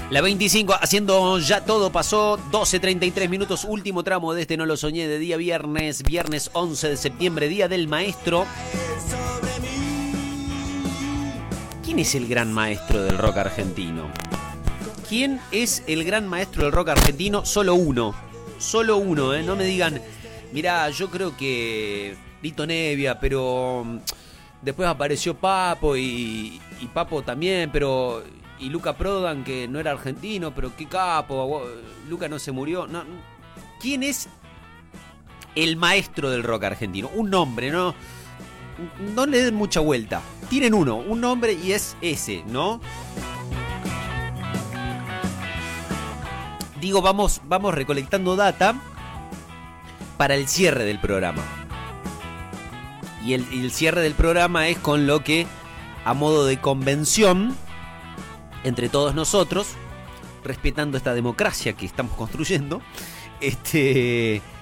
La 25, haciendo ya todo pasó, 12:33 minutos, último tramo de este No Lo Soñé de día viernes, viernes 11 de septiembre, día del maestro. ¿Quién es el gran maestro del rock argentino? ¿Quién es el gran maestro del rock argentino? Solo uno, no me digan, mirá, yo creo que Lito Nevia, pero después apareció Papo y Papo también, pero... Y Luca Prodan, que no era argentino, pero qué capo, Luca no se murió. No, ¿quién es el maestro del rock argentino? Un nombre, ¿no? No le den mucha vuelta. Tienen un nombre y es ese, ¿no? Digo, vamos recolectando data para el cierre del programa. Y el cierre del programa es con lo que, a modo de convención, entre todos nosotros, respetando esta democracia que estamos construyendo,